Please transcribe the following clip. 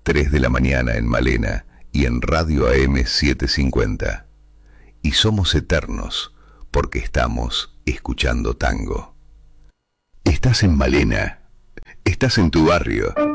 3 de la mañana en Malena y en Radio AM 750. Y somos eternos porque estamos escuchando tango. Estás en Malena. Estás en tu barrio.